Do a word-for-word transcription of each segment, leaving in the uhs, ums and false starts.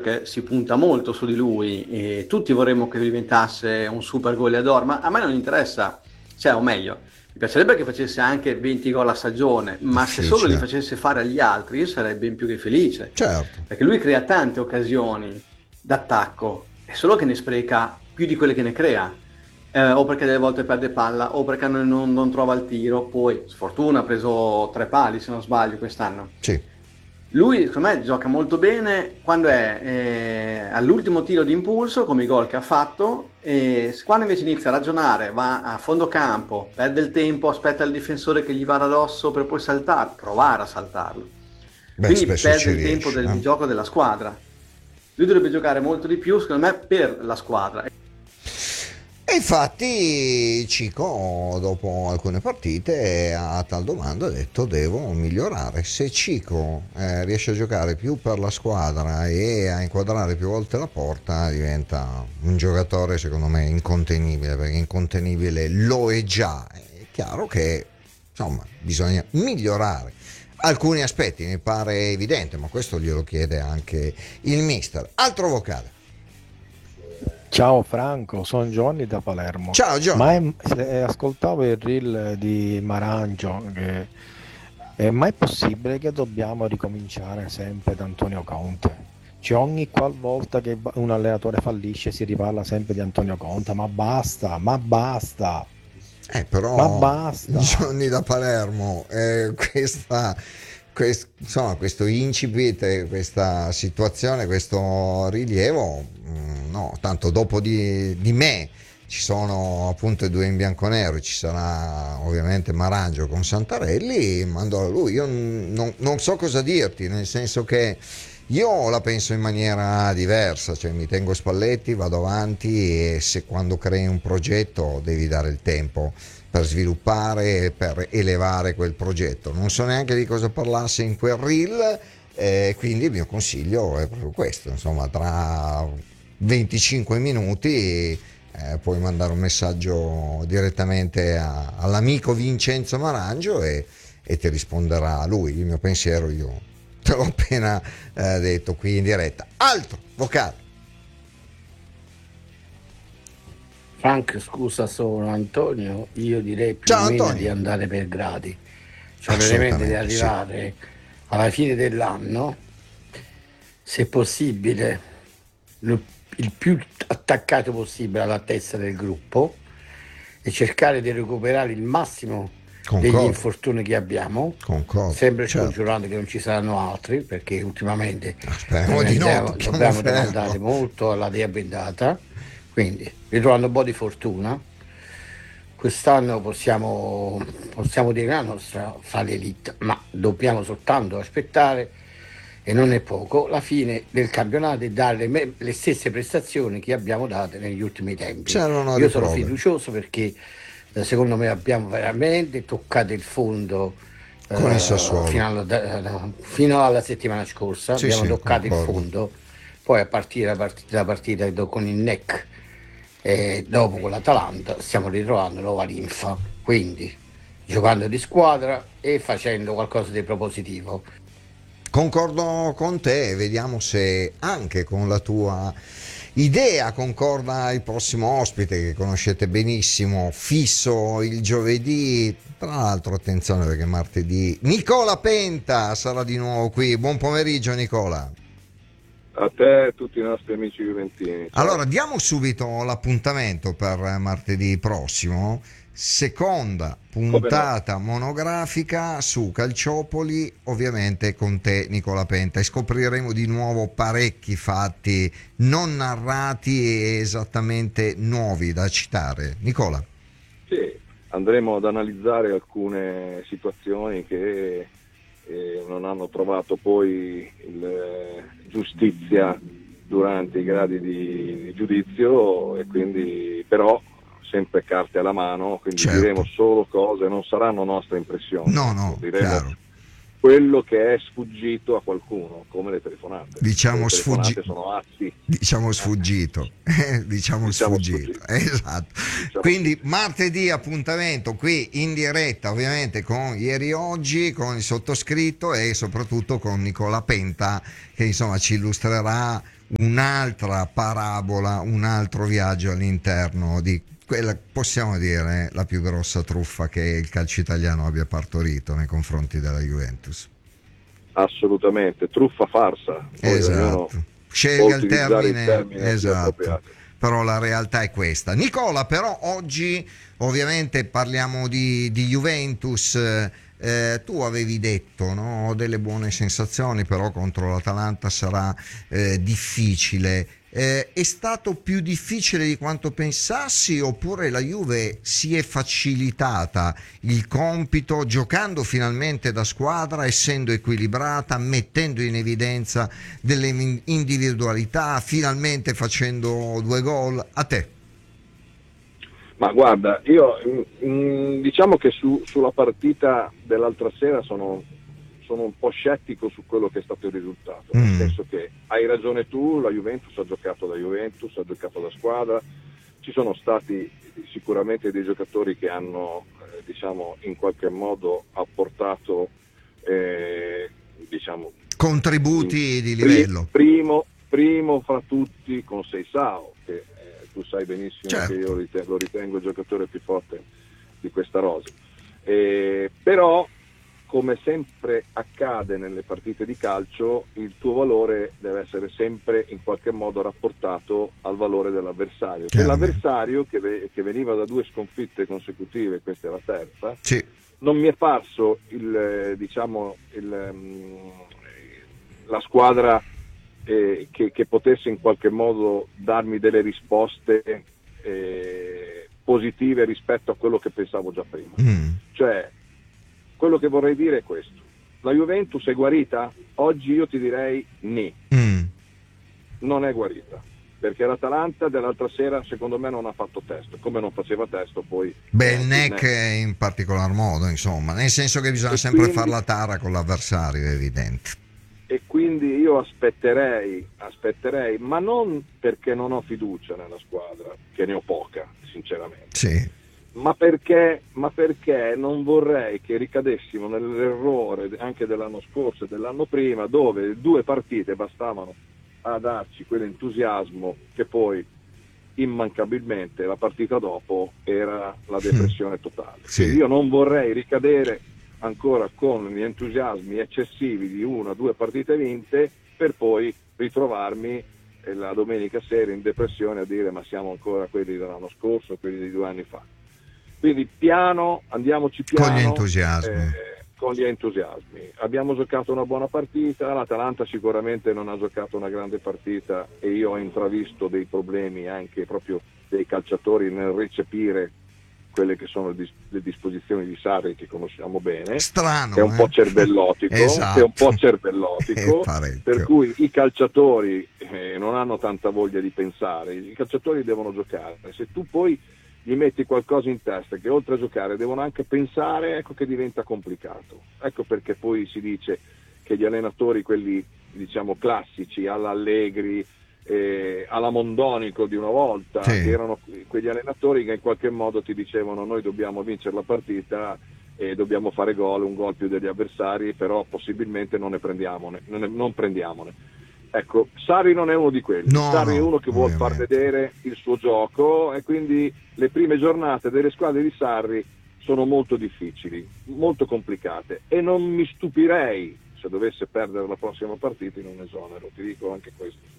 perché si punta molto su di lui e tutti vorremmo che diventasse un super goleador, ma a me non interessa, cioè, o meglio, mi piacerebbe che facesse anche venti gol a stagione, ma se solo li Difficile. facesse fare agli altri io sarei ben più che felice, Certo. perché lui crea tante occasioni d'attacco, è solo che ne spreca più di quelle che ne crea. Eh, o perché delle volte perde palla, o perché non, non- non trova il tiro. Poi, sfortuna, ha preso tre pali, se non sbaglio, quest'anno. Sì. Lui, secondo me, gioca molto bene quando è eh, all'ultimo tiro di impulso, come i gol che ha fatto, e quando invece inizia a ragionare, va a fondo campo, perde il tempo, aspetta il difensore che gli va addosso per poi saltare, provare a saltarlo. Beh, Quindi spesso perde ci il tempo riesce, del, di eh. gioco della squadra. Lui dovrebbe giocare molto di più, secondo me, per la squadra. E infatti Cico, dopo alcune partite, a tal domanda ha detto devo migliorare. Se Cico eh, riesce a giocare più per la squadra e a inquadrare più volte la porta, diventa un giocatore secondo me incontenibile, perché incontenibile lo è già. È chiaro che insomma bisogna migliorare alcuni aspetti, mi pare evidente, ma questo glielo chiede anche il mister. Altro vocale. Ciao Franco, sono Giovanni da Palermo. Ciao Ma Johnny. è- se- ascoltavo il reel di Marangio, che, è mai possibile che dobbiamo ricominciare sempre da Antonio Conte? Cioè ogni qualvolta che va- un allenatore fallisce si riparla sempre di Antonio Conte, ma basta, ma basta, Eh, ma però basta. Johnny da Palermo, eh, questa, quest- insomma, questo incipit, eh, questa situazione, questo rilievo, mm, no, tanto dopo di, di me ci sono appunto i due in bianconero, ci sarà ovviamente Marangio con Santarelli, mando a lui. Io non, non so cosa dirti, nel senso che io la penso in maniera diversa, cioè mi tengo Spalletti, vado avanti e se quando crei un progetto devi dare il tempo per sviluppare e per elevare quel progetto. Non so neanche di cosa parlasse in quel reel, eh, quindi il mio consiglio è proprio questo, insomma, tra venticinque minuti eh, puoi mandare un messaggio direttamente a- all'amico Vincenzo Marangio e, e ti risponderà lui. Il mio pensiero io te l'ho appena eh, detto qui in diretta. Altro vocale. Frank, scusa, sono Antonio. Io direi più o Ciao meno di Antonio. andare per gradi, cioè praticamente di Assolutamente sì. arrivare alla fine dell'anno, se possibile, lo- il più attaccato possibile alla testa del gruppo e cercare di recuperare il massimo degli Concordo, infortuni che abbiamo, concordo, sempre certo. scongiurando che non ci saranno altri, perché ultimamente Speriamo di no, dobbiamo, tocchiamo dobbiamo domandare ferro. molto alla dea bendata, quindi ritrovando un po' di fortuna. Quest'anno possiamo, possiamo dire la nostra fra l'elite, ma dobbiamo soltanto aspettare, e non è poco, la fine del campionato e dare me- le stesse prestazioni che abbiamo date negli ultimi tempi. Servono Io sono riprove. fiducioso perché eh, secondo me abbiamo veramente toccato il fondo Con il eh, fino, Sassuolo. alla, da- fino alla settimana scorsa, Sì, abbiamo sì, toccato il concordo. fondo, poi a partire da part- da partita do- con il N E C e dopo con l'Atalanta stiamo ritrovando nuova linfa, quindi giocando di squadra e facendo qualcosa di propositivo. Concordo con te, vediamo se anche con la tua idea concorda il prossimo ospite che conoscete benissimo, fisso il giovedì. Tra l'altro attenzione perché martedì Nicola Penta sarà di nuovo qui. Buon pomeriggio Nicola. A te e a tutti i nostri amici juventini. Ciao. Allora diamo subito l'appuntamento per martedì prossimo. Seconda Come no? puntata monografica su Calciopoli, ovviamente con te Nicola Penta, e scopriremo di nuovo parecchi fatti non narrati e esattamente nuovi da citare. Nicola. Sì, andremo ad analizzare alcune situazioni che eh, non hanno trovato poi il, eh, giustizia durante i gradi di, di giudizio e quindi però sempre carte alla mano, quindi Certo. diremo solo cose, non saranno nostre impressioni, No, ecco, no, diremo chiaro. quello che è sfuggito a qualcuno, come le telefonate. Diciamo le telefonate sfuggi- sono atti. Diciamo sfuggito, eh, diciamo, Diciamo sfuggito, sfuggito. esatto. Diciamo Quindi martedì appuntamento qui in diretta, ovviamente con Ieri Oggi, con il sottoscritto e soprattutto con Nicola Penta che insomma ci illustrerà un'altra parabola, un altro viaggio all'interno di quella, possiamo dire, la più grossa truffa che il calcio italiano abbia partorito nei confronti della Juventus. Assolutamente, truffa farsa. Poi esatto, scelga il termine, il termine esatto, però la realtà è questa. Nicola, però oggi ovviamente parliamo di, di Juventus. Eh, tu avevi detto, no, delle buone sensazioni, però contro l'Atalanta sarà eh, difficile. Eh, è stato più difficile di quanto pensassi, oppure la Juve si è facilitata il compito giocando finalmente da squadra, essendo equilibrata, mettendo in evidenza delle individualità, finalmente facendo due gol? A te. Ma guarda, io mh, diciamo che su, sulla partita dell'altra sera sono, sono un po' scettico su quello che è stato il risultato, mm. nel senso che hai ragione tu, la Juventus ha giocato da Juventus, ha giocato da squadra, ci sono stati sicuramente dei giocatori che hanno eh, diciamo in qualche modo apportato eh, diciamo contributi in, di livello. Primo, primo fra tutti con Seisao, che tu sai benissimo, certo, che io lo ritengo, lo ritengo il giocatore più forte di questa rosa. Eh, però, come sempre accade nelle partite di calcio, il tuo valore deve essere sempre in qualche modo rapportato al valore dell'avversario. Che l'avversario, che, ve- che veniva da due sconfitte consecutive, questa è la terza, sì, non mi è parso il, diciamo, il, um, la squadra Eh, che, che potesse in qualche modo darmi delle risposte eh, positive rispetto a quello che pensavo già prima. Mm. Cioè, quello che vorrei dire è questo: la Juventus è guarita? Oggi io ti direi ni. Mm. Non è guarita, perché l'Atalanta dell'altra sera secondo me non ha fatto testo, come non faceva testo poi Belnek eh, in particolar modo, insomma, nel senso che bisogna e sempre quindi, far la tara con l'avversario, è evidente. E quindi io aspetterei, aspetterei, ma non perché non ho fiducia nella squadra, che ne ho poca, sinceramente, sì, ma perché, ma perché non vorrei che ricadessimo nell'errore anche dell'anno scorso e dell'anno prima, dove due partite bastavano a darci quell'entusiasmo che poi immancabilmente la partita dopo era la depressione totale. Sì. Quindi io non vorrei ricadere ancora con gli entusiasmi eccessivi di una o due partite vinte per poi ritrovarmi la domenica sera in depressione a dire ma siamo ancora quelli dell'anno scorso, quelli di due anni fa. Quindi piano, andiamoci piano, con gli entusiasmi. Eh, con gli entusiasmi. Abbiamo giocato una buona partita, l'Atalanta sicuramente non ha giocato una grande partita e io ho intravisto dei problemi anche proprio dei calciatori nel recepire quelle che sono le disposizioni di Sarri, che conosciamo bene. Strano, che è un eh? po' cervellotico, esatto. che è un po' cervellotico, eh, per cui i calciatori eh, non hanno tanta voglia di pensare, i calciatori devono giocare. Se tu poi gli metti qualcosa in testa che oltre a giocare devono anche pensare, ecco che diventa complicato. Ecco perché poi si dice che gli allenatori, quelli diciamo classici, alla Allegri, Eh, alla Mondonico di una volta, sì, che erano quegli allenatori che in qualche modo ti dicevano noi dobbiamo vincere la partita e dobbiamo fare gol, un gol più degli avversari, però possibilmente non ne prendiamone, non, ne, non prendiamone. Ecco, Sarri non è uno di quelli, no, Sarri no, è uno che vuole far vedere il suo gioco e quindi le prime giornate delle squadre di Sarri sono molto difficili, molto complicate e non mi stupirei se dovesse perdere la prossima partita in un esonero, ti dico anche questo.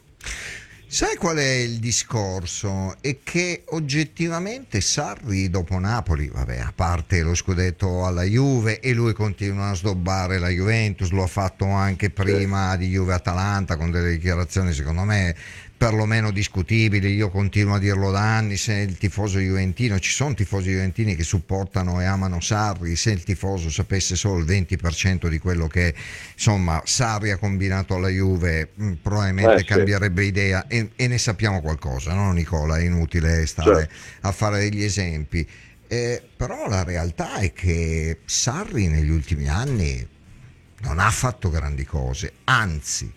Sai qual è il discorso? È che oggettivamente Sarri dopo Napoli, vabbè, a parte lo scudetto alla Juve, e lui continua a sdobbare la Juventus, lo ha fatto anche prima di Juve-Atalanta con delle dichiarazioni secondo me perlomeno discutibili. Io continuo a dirlo da anni: se il tifoso juventino, ci sono tifosi juventini che supportano e amano Sarri, se il tifoso sapesse solo il venti per cento di quello che insomma Sarri ha combinato alla Juve, mh, probabilmente eh, sì. cambierebbe idea, e, e ne sappiamo qualcosa, no Nicola? È inutile stare certo. a fare degli esempi, eh, però la realtà è che Sarri negli ultimi anni non ha fatto grandi cose, anzi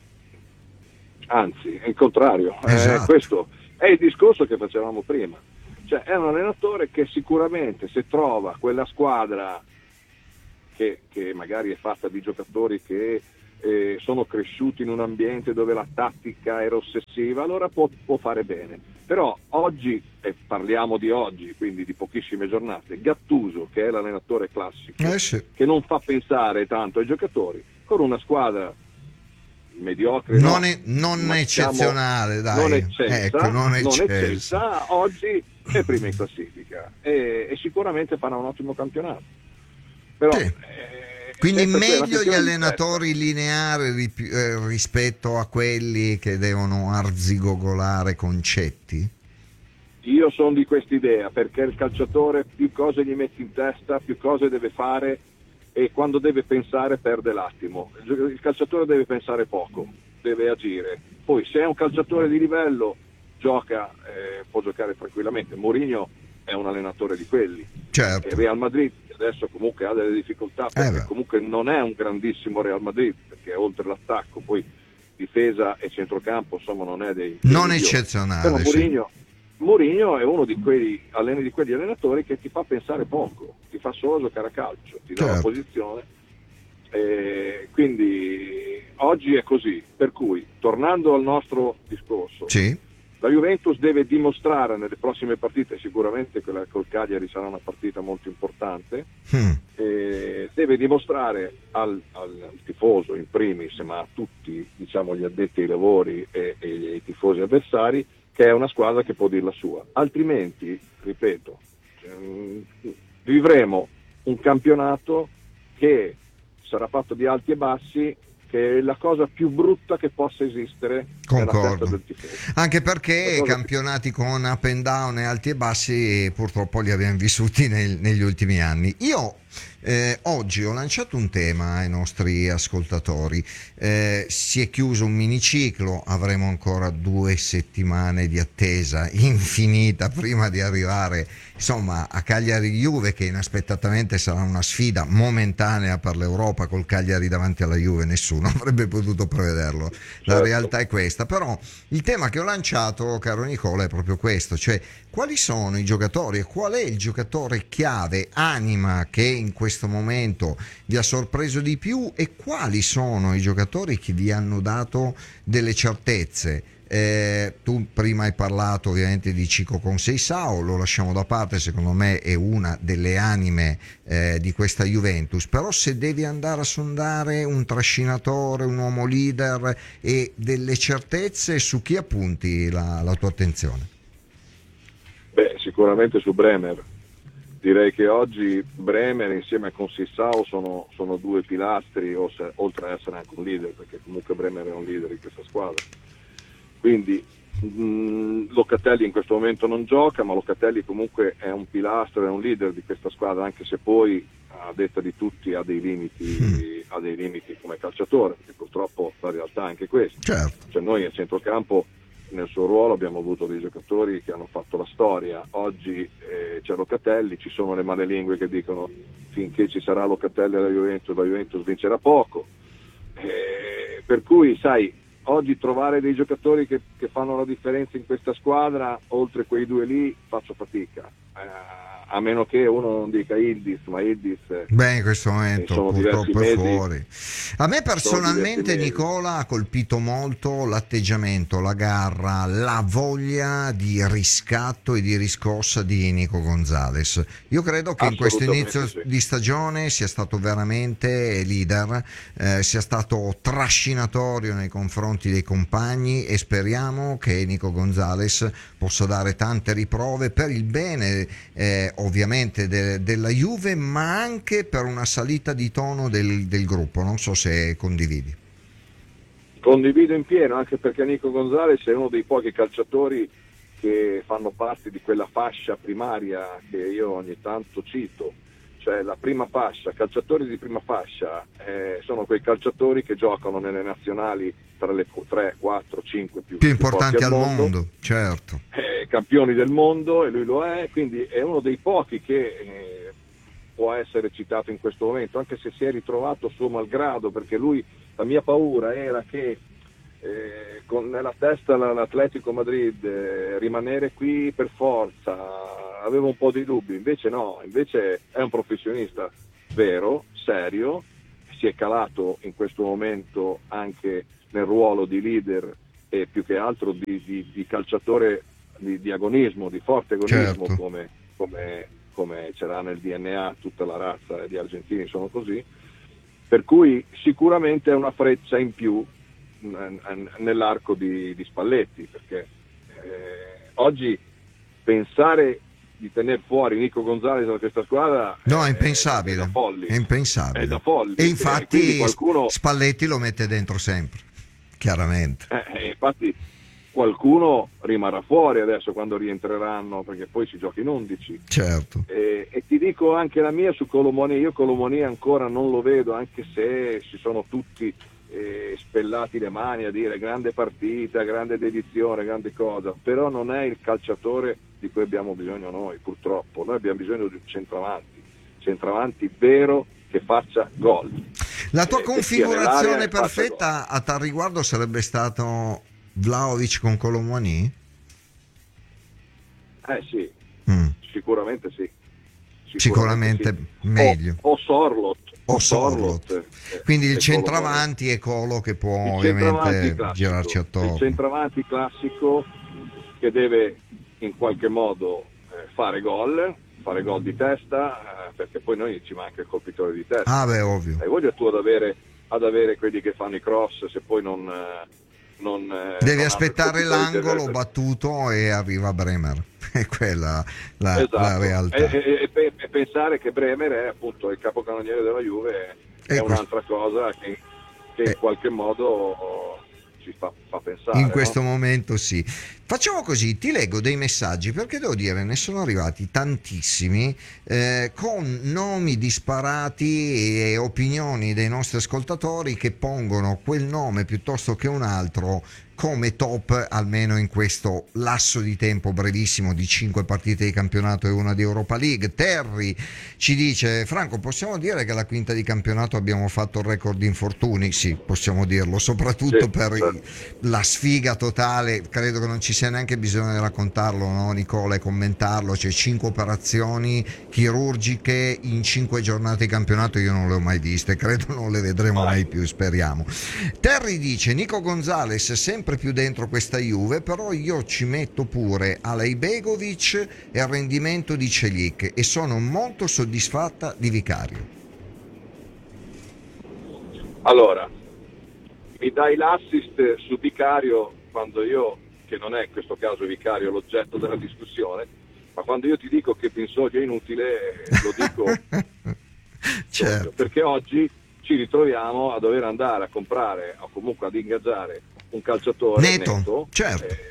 Anzi, è il contrario, esatto. eh, questo è il discorso che facevamo prima, cioè è un allenatore che sicuramente se trova quella squadra che, che magari è fatta di giocatori che eh, sono cresciuti in un ambiente dove la tattica era ossessiva, allora può, può fare bene. Però oggi, e parliamo di oggi, quindi di pochissime giornate, Gattuso, che è l'allenatore classico, Eh sì. che non fa pensare tanto ai giocatori, con una squadra mediocre, non, no, è, non ma eccezionale, diciamo, dai, non eccelsa, ecco, non non eccelsa. eccelsa, oggi è prima in classifica e, e sicuramente farà un ottimo campionato. Però, Sì. eh, Quindi questa è la meglio gli questione di allenatori lineari ri- eh, rispetto a quelli che devono arzigogolare concetti? Io sono di quest'idea, perché il calciatore più cose gli metti in testa, più cose deve fare, e quando deve pensare perde l'attimo. Il calciatore deve pensare poco, deve agire. Poi se è un calciatore di livello gioca, eh, può giocare tranquillamente. Mourinho è un allenatore di quelli. Certo. Il Real Madrid adesso comunque ha delle difficoltà, perché Eh comunque non è un grandissimo Real Madrid, perché oltre l'attacco poi difesa e centrocampo insomma non è dei, dei non migliori. eccezionale. Però Mourinho, sì. Mourinho è uno di quei, di quegli allenatori che ti fa pensare poco, ti fa solo giocare a calcio, ti dà Certo. la posizione, e quindi oggi è così. Per cui, tornando al nostro discorso, Sì. la Juventus deve dimostrare nelle prossime partite, sicuramente quella col Cagliari sarà una partita molto importante, Mm. eh, deve dimostrare al, al tifoso in primis, ma a tutti, diciamo, gli addetti ai lavori e, e ai tifosi avversari, che è una squadra che può dir la sua. Altrimenti, ripeto, ehm, vivremo un campionato che sarà fatto di alti e bassi, che è la cosa più brutta che possa esistere nella testa Concordo. del tifoso. Anche perché cosa campionati con up and down e alti e bassi purtroppo li abbiamo vissuti nel- negli ultimi anni. Io eh, oggi ho lanciato un tema ai nostri ascoltatori. Eh, si è chiuso un miniciclo, avremo ancora due settimane di attesa infinita prima di arrivare insomma a Cagliari Juve, che inaspettatamente sarà una sfida momentanea per l'Europa. Col Cagliari davanti alla Juve nessuno avrebbe potuto prevederlo, la Certo. realtà è questa. Però il tema che ho lanciato, caro Nicola, è proprio questo, cioè quali sono i giocatori e qual è il giocatore chiave, anima, che in questo momento vi ha sorpreso di più, e quali sono i giocatori che vi hanno dato delle certezze. Eh, tu prima hai parlato ovviamente di Chico Conceição, lo lasciamo da parte, secondo me è una delle anime eh, di questa Juventus. Però se devi andare a sondare un trascinatore, un uomo leader e delle certezze, su chi appunti la, la tua attenzione? Beh, sicuramente su Bremer. Direi che oggi Bremer insieme a Conceição sono, sono due pilastri, oltre ad essere anche un leader, perché comunque Bremer è un leader in questa squadra. Quindi mh, Locatelli in questo momento non gioca, ma Locatelli comunque è un pilastro, è un leader di questa squadra, anche se poi a detta di tutti ha dei limiti, mm. ha dei limiti come calciatore, perché purtroppo la realtà è anche questa. Certo. Cioè noi a centrocampo nel suo ruolo abbiamo avuto dei giocatori che hanno fatto la storia. Oggi eh, c'è Locatelli, ci sono le malelingue che dicono finché ci sarà Locatelli alla Juventus, la Juventus vincerà poco, eh, per cui sai, oggi trovare dei giocatori che, che fanno la differenza in questa squadra, oltre quei due lì, faccio fatica, eh, a meno che uno non dica Yildiz, ma Yildiz beh in questo momento purtroppo è fuori. A me personalmente, Nicola, ha colpito molto l'atteggiamento, la garra, la voglia di riscatto e di riscossa di Nico Gonzalez. Io credo che in questo inizio sì. di stagione sia stato veramente leader, eh, sia stato trascinatorio nei confronti dei compagni, e speriamo che Nico Gonzalez possa dare tante riprove per il bene eh, ovviamente de- della Juve, ma anche per una salita di tono del, del gruppo. Non so se condividi. Condivido in pieno, anche perché Nico Gonzalez è uno dei pochi calciatori che fanno parte di quella fascia primaria che io ogni tanto cito, cioè la prima fascia. Calciatori di prima fascia eh, sono quei calciatori che giocano nelle nazionali tra le tre, quattro, cinque più, più importanti più al mondo, mondo, certo. Eh, campioni del mondo, e lui lo è, quindi è uno dei pochi che eh, può essere citato in questo momento, anche se si è ritrovato suo malgrado, perché lui, la mia paura era che eh, con nella testa l'Atletico Madrid eh, rimanere qui per forza, avevo un po' di dubbi, invece no, invece è un professionista vero, serio, si è calato in questo momento anche nel ruolo di leader e più che altro di, di, di calciatore di, di agonismo, di forte agonismo, certo. come, come, come ce l'ha nel D N A tutta la razza di argentini, sono così, per cui sicuramente è una freccia in più nell'arco di, di Spalletti, perché eh, oggi pensare di tenere fuori Nico Gonzalez da questa squadra no, è è, impensabile, è da folli, è impensabile. È da folli. E infatti e qualcuno, Spalletti lo mette dentro sempre, chiaramente. Eh, infatti qualcuno rimarrà fuori adesso quando rientreranno, perché poi si gioca in undici. Certo. E, e ti dico anche la mia su Colomoni, io Colomoni ancora non lo vedo, anche se si sono tutti eh, spellati le mani a dire grande partita, grande dedizione, grande cosa, però non è il calciatore di cui abbiamo bisogno noi, purtroppo. Noi abbiamo bisogno di un centravanti, centravanti vero, che faccia gol. La tua eh, configurazione perfetta a tal riguardo sarebbe stato Vlahovic con Colomoni? Eh sì, mm. sicuramente sì. Sicuramente, sicuramente sì. Meglio. O, o Sorlot. O Sorlot. Eh, Quindi il centravanti è Colo che può il ovviamente girarci attorno. Il centravanti classico che deve in qualche modo eh, fare gol, fare gol di testa, eh, perché poi noi ci manca il colpitore di testa. Ah beh, ovvio. Hai voglia tu ad avere, ad avere quelli che fanno i cross, se poi non... Eh, non devi non aspettare l'angolo battuto e arriva Bremer. È quella la, esatto. la realtà. E, e, e pensare che Bremer è appunto il capocannoniere della Juve è e un'altra questo... cosa che, che e... in qualche modo ci fa, fa pensare. In questo no? momento sì. Facciamo così, ti leggo dei messaggi perché devo dire ne sono arrivati tantissimi eh, con nomi disparati e opinioni dei nostri ascoltatori che pongono quel nome piuttosto che un altro come top, almeno in questo lasso di tempo brevissimo di cinque partite di campionato e una di Europa League. Terry ci dice: Franco, possiamo dire che alla quinta di campionato abbiamo fatto il record di infortuni? Sì, possiamo dirlo, soprattutto sì, per certo. la sfiga totale. Credo che non ci sia neanche bisogno di raccontarlo, no Nicola, e commentarlo. C'è cinque operazioni chirurgiche in cinque giornate di campionato, io non le ho mai viste, credo non le vedremo mai più, speriamo. Terry dice: Nico Gonzalez sempre più dentro questa Juve, però io ci metto pure Alej Begovic e il rendimento di Celik e sono molto soddisfatta di Vicario. Allora, mi dai l'assist su Vicario quando io, che non è in questo caso Vicario l'oggetto della discussione, ma quando io ti dico che Pinsoglio è inutile, lo dico certo. perché oggi ci ritroviamo a dover andare a comprare o comunque ad ingaggiare un calciatore netto, netto certo. eh,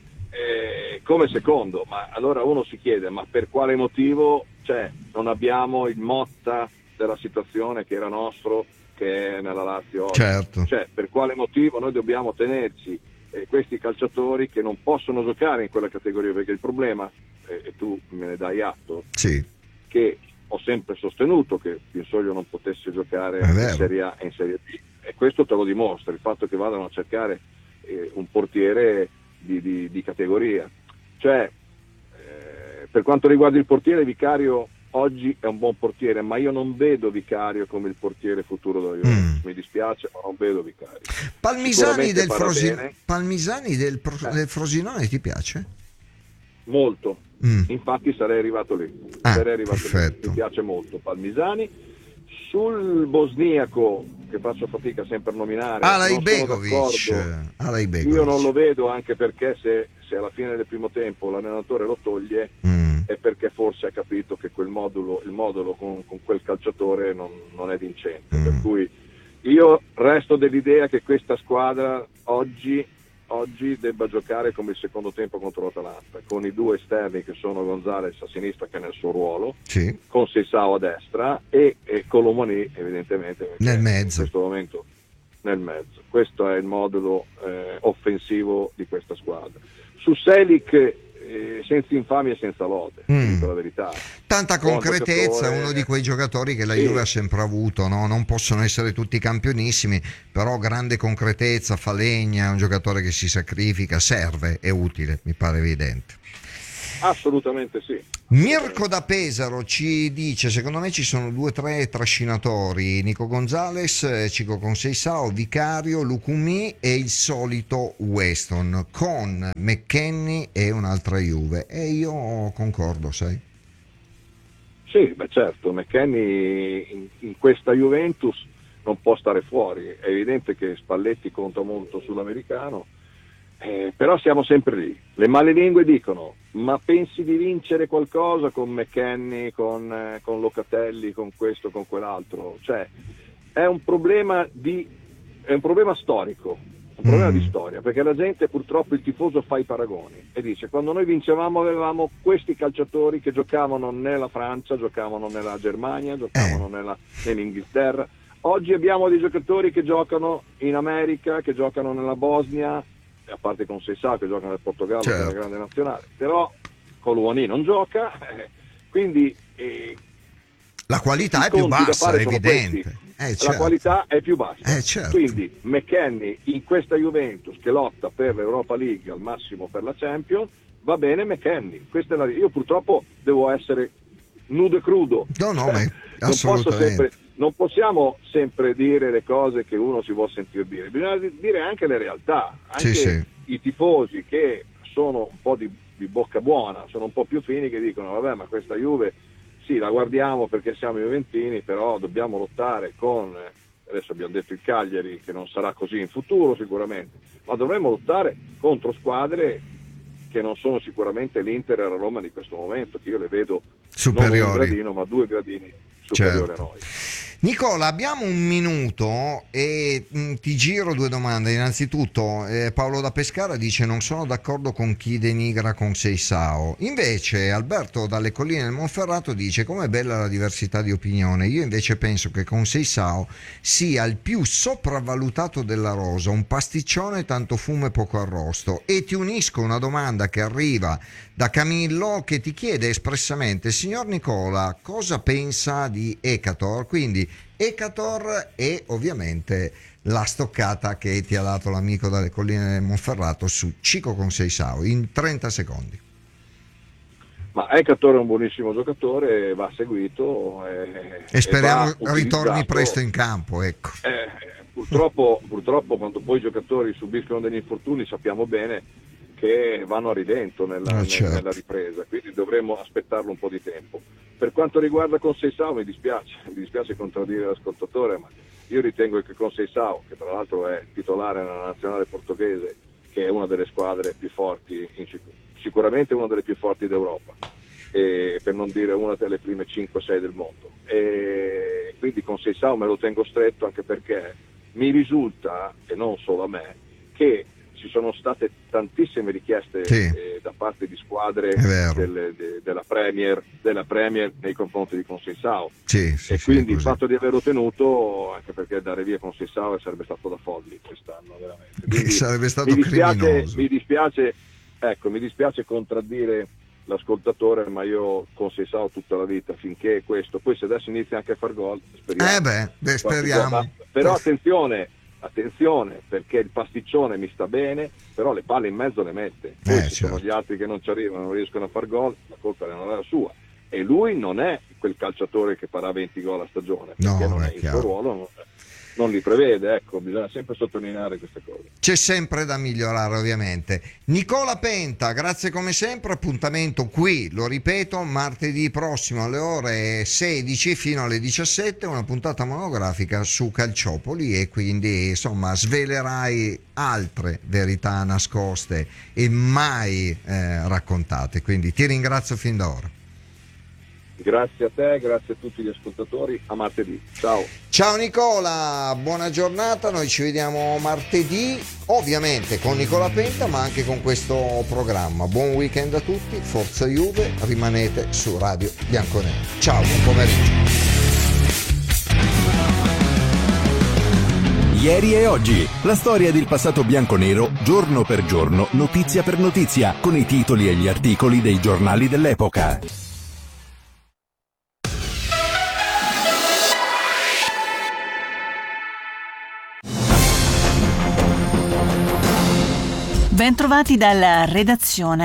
eh, come secondo, ma allora uno si chiede ma per quale motivo, cioè non abbiamo il Motta della situazione che era nostro, che è nella Lazio oggi. Certo. Cioè per quale motivo noi dobbiamo tenerci eh, questi calciatori che non possono giocare in quella categoria, perché il problema, eh, e tu me ne dai atto, sì. che ho sempre sostenuto che Pinsoglio non potesse giocare in Serie A e in Serie B, e questo te lo dimostra il fatto che vadano a cercare eh, un portiere di, di, di categoria. Cioè eh, per quanto riguarda il portiere, Vicario oggi è un buon portiere, ma io non vedo Vicario come il portiere futuro della Juve. Mm. Mi dispiace, ma non vedo Vicario. Palmisani del, Frosi... Palmisani del, Pro... eh. del Frosinone ti piace? Molto, mm. infatti sarei arrivato lì. Ah, sarei arrivato perfetto. lì. Mi piace molto Palmisani. Sul bosniaco, che faccio fatica sempre a nominare, Alej non Begovic. Alej Begovic. Io non lo vedo, anche perché se, se alla fine del primo tempo l'allenatore lo toglie mm. è perché forse ha capito che quel modulo, il modulo con, con quel calciatore non, non è vincente. Mm. Per cui io resto dell'idea che questa squadra oggi, oggi debba giocare come il secondo tempo contro l'Atalanta, con i due esterni che sono Gonzalez a sinistra, che è nel suo ruolo, sì. con Seisao a destra e, e Colomoni evidentemente nel mezzo. In questo momento nel mezzo. Questo è il modulo eh, offensivo di questa squadra. Su Celik eh, senza infamia e senza lode, mm. dico la verità. Tanta concretezza, uno di quei giocatori che la sì. Juve ha sempre avuto, no? Non possono essere tutti campionissimi, però grande concretezza, fa legna, è un giocatore che si sacrifica, serve, è utile, mi pare evidente. Assolutamente sì. Mirko da Pesaro ci dice: secondo me ci sono due o tre trascinatori, Nico Gonzalez, Chico Conceição, Vicario, Lucumi e il solito Weston, con McKennie e un'altra Juve, e io concordo, sai. Sì, beh certo, McKennie in, in questa Juventus non può stare fuori, è evidente che Spalletti conta molto sull'americano. Eh, però siamo sempre lì. Le malelingue dicono: ma pensi di vincere qualcosa con McKennie, con, eh, con Locatelli, con questo, con quell'altro? Cioè, è un problema di è un problema storico, un problema Mm. di storia, perché la gente, purtroppo, il tifoso fa i paragoni e dice: quando noi vincevamo avevamo questi calciatori che giocavano nella Francia, giocavano nella Germania, giocavano Eh. nella, nell'Inghilterra. Oggi abbiamo dei giocatori che giocano in America, che giocano nella Bosnia, a parte con Conceição che gioca nel Portogallo, Certo. che è una grande nazionale, però Colomani non gioca, eh, quindi eh, La qualità i è più conti da bassa, fare è sono evidente. questi. Eh, La certo. qualità è più bassa. Eh, certo. Quindi McKennie in questa Juventus che lotta per l'Europa League, al massimo per la Champions, va bene McKennie. Questa è la... Io purtroppo devo essere nudo e crudo. No, no, Cioè, ma non posso assolutamente. sempre, non possiamo sempre dire le cose che uno si vuol sentire dire, bisogna dire anche le realtà, anche Sì, sì. i tifosi che sono un po' di, di bocca buona, sono un po' più fini, che dicono: vabbè, ma questa Juve sì, la guardiamo perché siamo juventini, però dobbiamo lottare con, adesso abbiamo detto il Cagliari, che non sarà così in futuro sicuramente, ma dovremmo lottare contro squadre che non sono sicuramente l'Inter e la Roma di questo momento, che io le vedo Superiori. non un gradino ma due gradini superiori Certo. a noi. Nicola, abbiamo un minuto e mh, ti giro due domande. Innanzitutto, eh, Paolo da Pescara dice: non sono d'accordo con chi denigra Conceição. Invece Alberto dalle colline del Monferrato dice: com'è bella la diversità di opinione. Io invece penso che Conceição sia il più sopravvalutato della rosa, un pasticcione, tanto fumo e poco arrosto. E ti unisco una domanda che arriva da Camillo, che ti chiede espressamente: signor Nicola, cosa pensa di Ekator? Quindi Ekator e ovviamente la stoccata che ti ha dato l'amico dalle colline del Monferrato su Chico Conceição in trenta secondi. Ma Ekator è un buonissimo giocatore, va seguito eh, E speriamo va ritorni utilizzato. presto in campo, ecco. Eh, purtroppo, purtroppo quando poi i giocatori subiscono degli infortuni sappiamo bene che vanno a ridento nella, Ah, nel- certo. nella ripresa, quindi dovremmo aspettarlo un po' di tempo. Per quanto riguarda Conceição, mi dispiace, mi dispiace contraddire l'ascoltatore, ma io ritengo che Conceição, che tra l'altro è titolare nella nazionale portoghese, che è una delle squadre più forti, in, sicuramente una delle più forti d'Europa, e per non dire una delle prime cinque sei del mondo. E quindi Conceição me lo tengo stretto, anche perché mi risulta, e non solo a me, che ci sono state tantissime richieste Sì. eh, da parte di squadre È vero. delle- de- della, Premier, della Premier nei confronti di Conceição. Sì, sì, E sì, quindi il così. fatto di averlo tenuto, anche perché dare via Conceição sarebbe stato da folli quest'anno, veramente. Quindi Sarebbe stato mi dispiace, criminoso. mi dispiace, ecco, mi dispiace contraddire l'ascoltatore, ma io Conceição tutta la vita, finché questo, poi se adesso inizia anche a far gol, speriamo. Eh beh, beh, Qualche speriamo. gol, ma- però attenzione, attenzione, perché il pasticcione mi sta bene, però le palle in mezzo le mette. Poi Eh, ci sono certo. gli altri che non ci arrivano, non riescono a far gol, la colpa non è la sua. E lui non è quel calciatore che farà venti gol a stagione, No, perché non è è il chiaro. suo ruolo, non, non li prevede, ecco, bisogna sempre sottolineare queste cose. C'è sempre da migliorare, ovviamente. Nicola Penta, grazie come sempre. Appuntamento qui, lo ripeto, martedì prossimo alle ore sedici fino alle diciassette, una puntata monografica su Calciopoli, e quindi insomma svelerai altre verità nascoste e mai eh, raccontate. Quindi ti ringrazio fin da ora. Grazie a te, grazie a tutti gli ascoltatori, a martedì. Ciao. Ciao Nicola, buona giornata, noi ci vediamo martedì, ovviamente con Nicola Penta, ma anche con questo programma. Buon weekend a tutti, forza Juve, rimanete su Radio Bianconero. Ciao, buon pomeriggio. Ieri e oggi, la storia del passato bianconero, giorno per giorno, notizia per notizia, con i titoli e gli articoli dei giornali dell'epoca. Bentrovati dalla redazione.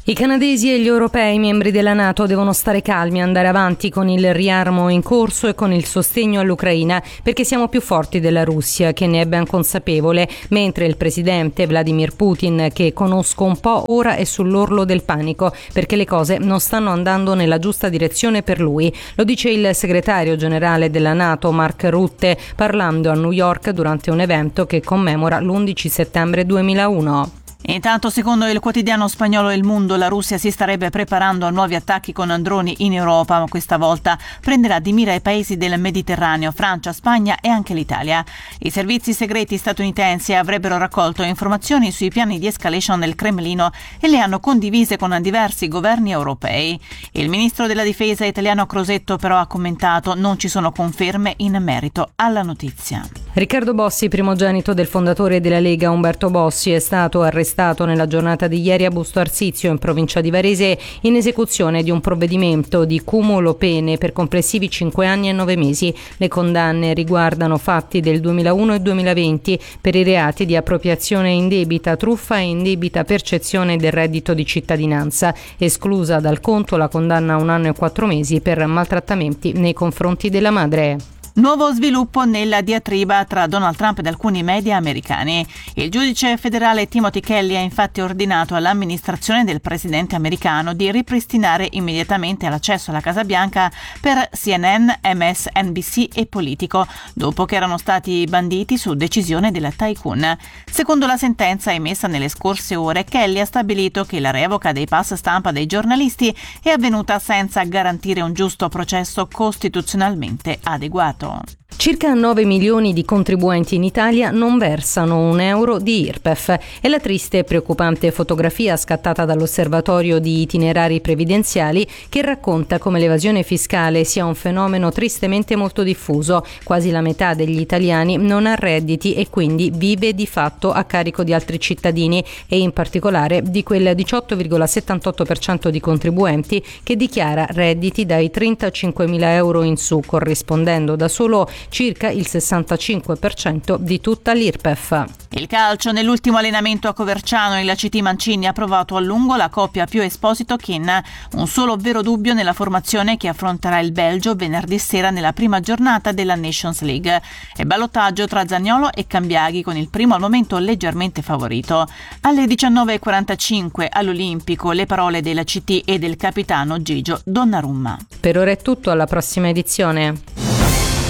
I canadesi e gli europei membri della NATO devono stare calmi, andare avanti con il riarmo in corso e con il sostegno all'Ucraina, perché siamo più forti della Russia, che ne è ben consapevole, mentre il presidente Vladimir Putin, che conosco un po', ora è sull'orlo del panico, perché le cose non stanno andando nella giusta direzione per lui. Lo dice il segretario generale della NATO, Mark Rutte, parlando a New York durante un evento che commemora l'undici settembre duemilauno. Intanto, secondo il quotidiano spagnolo El Mundo, la Russia si starebbe preparando a nuovi attacchi con droni in Europa, ma questa volta prenderà di mira i paesi del Mediterraneo, Francia, Spagna e anche l'Italia. I servizi segreti statunitensi avrebbero raccolto informazioni sui piani di escalation del Cremlino e le hanno condivise con diversi governi europei. Il ministro della difesa italiano Crosetto però ha commentato: non ci sono conferme in merito alla notizia. Riccardo Bossi, primogenito del fondatore della Lega Umberto Bossi, è stato arrestato nella giornata di ieri a Busto Arsizio, in provincia di Varese, in esecuzione di un provvedimento di cumulo pene per complessivi cinque anni e nove mesi. Le condanne riguardano fatti del duemilauno e duemilaventi per i reati di appropriazione indebita, truffa e indebita percezione del reddito di cittadinanza, esclusa dal conto la condanna a un anno e quattro mesi per maltrattamenti nei confronti della madre. Nuovo sviluppo nella diatriba tra Donald Trump ed alcuni media americani. Il giudice federale Timothy Kelly ha infatti ordinato all'amministrazione del presidente americano di ripristinare immediatamente l'accesso alla Casa Bianca per C N N, M S N B C e Politico, dopo che erano stati banditi su decisione della tycoon. Secondo la sentenza emessa nelle scorse ore, Kelly ha stabilito che la revoca dei pass stampa dei giornalisti è avvenuta senza garantire un giusto processo costituzionalmente adeguato. Circa nove milioni di contribuenti in Italia non versano un euro di I R P E F. È la triste e preoccupante fotografia scattata dall'Osservatorio di Itinerari Previdenziali, che racconta come l'evasione fiscale sia un fenomeno tristemente molto diffuso. Quasi la metà degli italiani non ha redditi e quindi vive di fatto a carico di altri cittadini, e in particolare di quel diciotto virgola settantotto per cento di contribuenti che dichiara redditi dai trentacinquemila euro in su, corrispondendo da solo circa il sessantacinque per cento di tutta l'I R P E F. Il calcio: nell'ultimo allenamento a Coverciano il C T Mancini ha provato a lungo la coppia Pio Esposito-Kin. Un solo vero dubbio nella formazione che affronterà il Belgio venerdì sera nella prima giornata della Nations League. È ballottaggio tra Zaniolo e Cambiaghi, con il primo al momento leggermente favorito. Alle diciannove e quarantacinque all'Olimpico le parole del C T e del capitano Gigio Donnarumma. Per ora è tutto, alla prossima edizione.